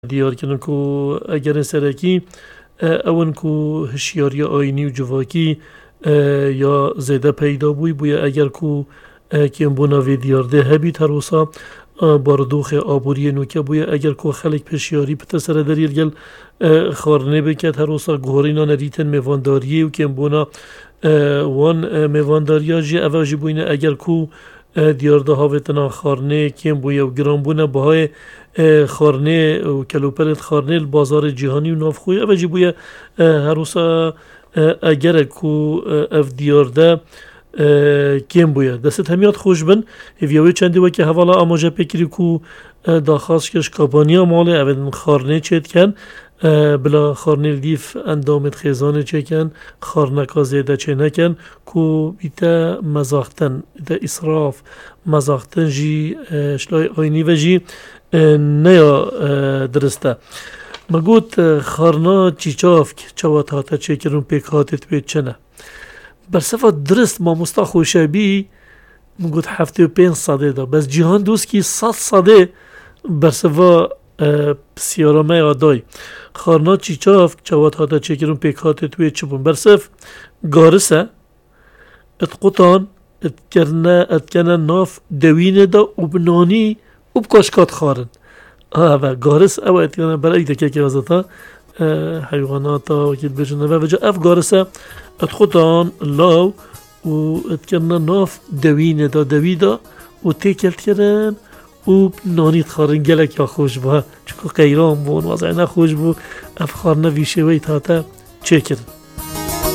دیار کردن که اگر سرکی اون که هشیاری آینی و جواکی یا زیده پیدا بوی اگر که بنا وی دیارده هبی تروسا باردوخ آبوری نوکه بوی اگر که خلق پشیاری پتسر دریل گل خارنه بکت هروسا گوهرینا نریتن میوانداریه و که بنا وان میوانداریا جی اواجی بوینه اگر که دیارده هاوتنا خارنه کیم بویا و گران بونه بهای خارنه و کلوپرت خارنه بازار جهانی و نافخوی اوجی بویا هروسا اگر که اف دیارده کیم بویا دست همیات خوش بن هیویوی چندی وکی حوالا آماجه پکری که داخواست کش کابانیا ماله اودن خارنه چید کن بلا خارنه دیف اندامت خیزانه چه کن خارنکا زیده چه نکن که بیتا مزاختن بیتا اصراف مزاختن جی شلای آینی و جی نیا درسته مگود خارنا چی چاف چوات هاتا چه کرون پیک هاتت بید چنه برصفا درست ما مستخوشه بی مگود 75 صده دا بس جهان دوست کی 100 صده برصفا سیارامه آدای خارنا چی چاف چوات هاتا چه کرون پیک هاتت بید چبون برصف گارسه اتقطان اتکنه ناف دوینه دا و بنانی و بکاشکات خارن و گارس او اتکنه برای دکه که وزتا حیواناتا وکیل بجنه و وجه اف گارسه اتقطان لاو و اتکنه ناف دوینه دا دویدا و تیکلت کرن و نانیت خارن گلک یا خوش با چکو قیران بون وضعنا خوش بو اف خارنه ویشه وی تاتا چه کرن